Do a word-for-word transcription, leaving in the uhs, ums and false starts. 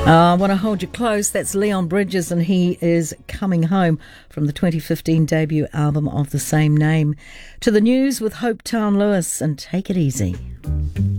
I want to hold you close. That's Leon Bridges, and he is Coming Home from the twenty fifteen debut album of the same name. To the news with Hope Town Lewis, and take it easy.